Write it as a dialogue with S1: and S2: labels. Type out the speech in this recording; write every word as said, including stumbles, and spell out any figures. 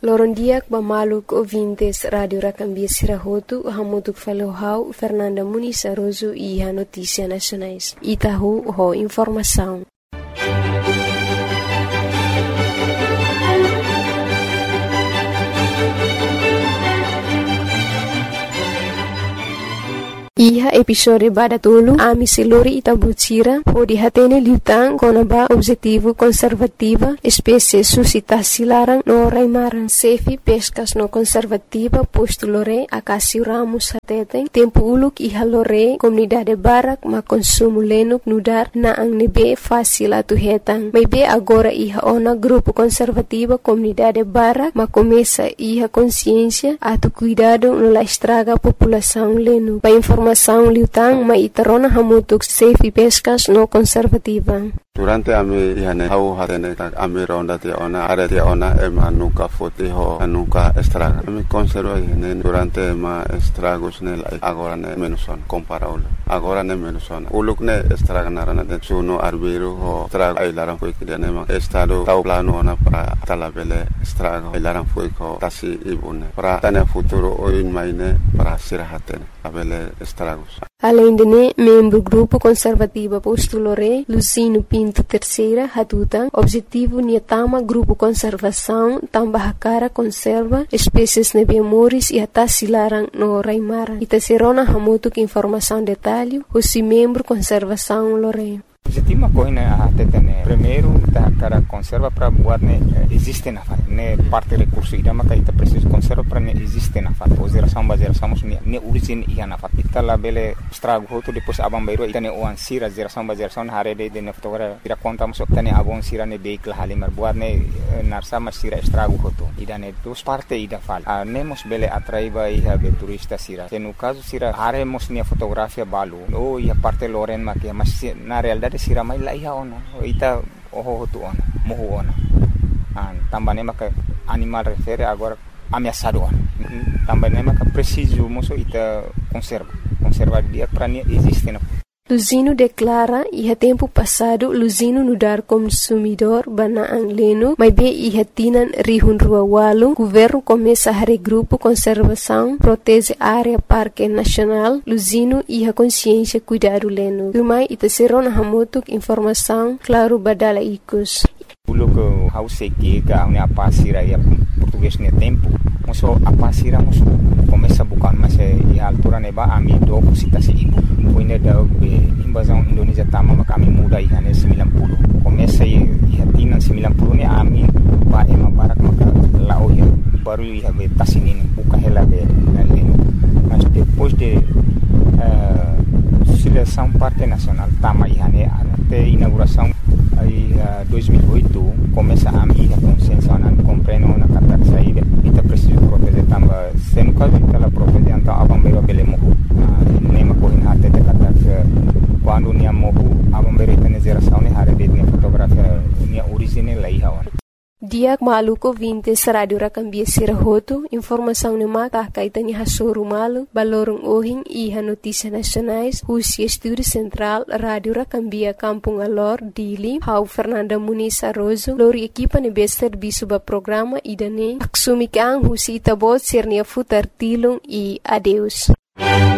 S1: Loron diak bamaluk ouvintes Radio Racambia Sirahotu, hamutuk falohau Fernanda Muniz Aroso e a Notícia Nacionais. Itahu ho informação. Iha episode badatulu ami seluri itabutira ho dihatene liutang konaba objetivo conservativa espécie suscitasi larang no raimaran sefi pescas no conservativa posto lore akasi ramus hateten tempo uluk iha lore comunidade barak ma consumo lenuk nudar na ang nebe fácil atu hetang maybe agora iha ona grupo conservativa comunidade barak ma começa iha consciência atu cuidado no la estraga população lenu pa informação liutang ma itarona hamutuk safe pescas no conservativa.
S2: Durante ami ihane hau hatene ami ronda te ona are te ona ema nunca fote ho nunca estraga. Ami conserva ihane durante ma estragos ne agora ne menuson comparable. Agora ne menuson. Uluk ne estraga narana de suno arbiro ho estraga ai laran foi que ne ma estado tau plano ona para talabele estraga ai laran foi ko tasi ibune. Para tane futuro oin maine para sirahatene abele estragos.
S1: Além de ne, membro grupo conservativa postulore Lucino Pinto Terceira Hatuta, objetivo niatama grupo conservação tambah cara conserva espécies nebemoris e atasilarang no raimara. Itaserona hamutuk informação detalhe, o membro conservação lore.
S3: Objetivo coisa a tetene primeiro da cara conserva para buat ne existe na fa ne parte recurso ida maka ita preciso conserva para ne existe na fa geração ba geração ne ne origin ia na fa ita la bele estrago hoto depois abang bairo ita ne oan sira geração ba geração hare de ne fotogra ira conta mo tane abon sira ne vehicle halimar buat ne narsa mas sira estrago hoto ida ne dos parte ida fal a nemos bele atraiba ia be turista sira que no caso sira hare mos ne fotografia balu o ia parte loren ma que mas na realidade sira mai lai ha ona ita oho tu ona mohu ona an tambane maka animal refere agora ameaçado ona tambane maka preciso moso ita conserva conserva dia para nie existe na
S1: Luzino declara iha tempo passado Luzino nudar consumidor banaang leno, mas be iha tinan rihun rua walu, governo começa a regrupo conservação, protege área parque nacional, Luzino iha consciência cuidado leno. Lumai ita serona hamutuk informação, claro badala ikus.
S3: Pulo que hau seki ka une apa sira ya português ne tempo moso apa sira moso começa bukan mas e altura neba ami do cita se ibu puine da be invasão Indonesia tama maka ami muda ihane sembilan puluh começa e hatinan sembilan puluh ne ami ba ema barak maka lao ya baru iha be tasinin buka hela be leno mas depois de uh, seleção parte nacional tama ihane até inauguração aí uh, dois mil e oito começa a minha consciência na compreendo na carta saída ita preciso proteger tamba se no caso ita la proteger então abang bero belemo nema ko ina até de carta quando nia mohu abang bero ita ne geração ne hare de ne fotografia nia original lai hawan
S1: Diak maluko vintes Radio Racambia Sirahotu, informação ne mata kaitani hasuru malu, balorong ohing iha notícia nacionais, husi estúdio central Radio Racambia Kampung Alor, Dili, hau Fernanda Muniz Aroso, lori equipa ne bester bisuba programa idane, aksumikang husi itabot sirnia futar tilung e adeus.